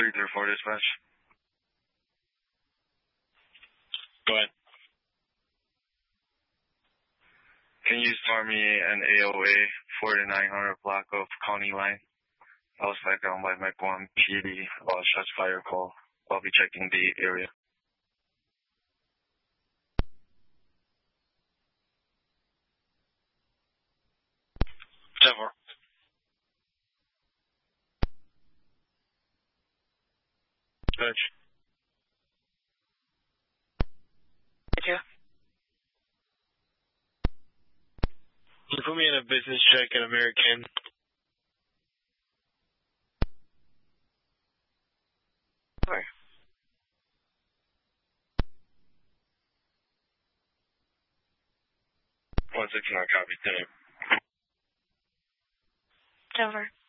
334 dispatch. Go ahead. Can you start me an AOA 4900 block of County Line? I was back on by Mech 1 PD shots fire call. I'll be checking the area. Trevor. Touch. Yeah. Can you put me in a business check at American? Sorry. 169 copy. Denver.